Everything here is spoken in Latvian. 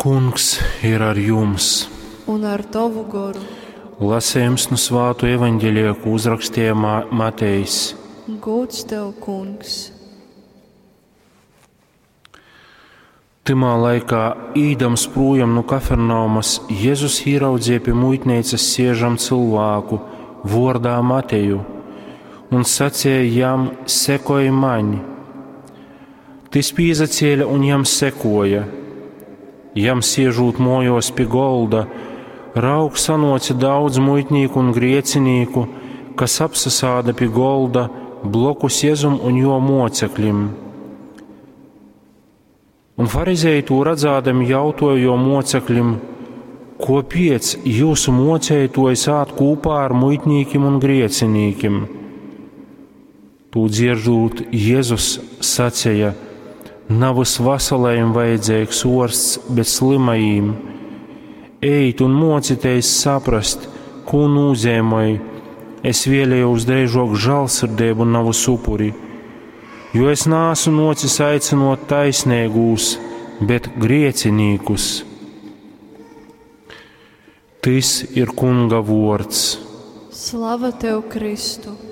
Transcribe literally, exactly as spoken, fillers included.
Kungs ir ar jums. Un ar tavu garu. Lasījums no Svēto evaņģēliju, ko uzrakstīja Matejs. Gods tev, Kungs. Timā laikā, īdams projām no Kafernaumas, Jēzus ieraudzīja pie muitnīcas sēžam cilvēku vārdā Mateju un sacīja jam: sekoj man. Tas pīzacēla un jam sekoja. Jam siežūt mojos pie golda, raug sanoca daudz muitnieku un griecinīku, kas apsasāda pie golda blokus Jēzum un jo mocekļim. Un farizēji to redzādami jautoja jo mocekļim: kopiec jūsu mocēji to esāt kopā ar muitnīkim un griecinīkim? To dzirdzot, Jēzus sacīja: Navas vasalējiem vajadzīgs orsts, bet slimajiem. Ejit un mocitēs saprast, ko nozīmē: es vēlējos drēžok žēlsirdību navas upuri, jo es nāsu nocis aicinot taisnīgus, bet griecinīkus. Tas ir Kunga vārds. Slava tev, Kristu!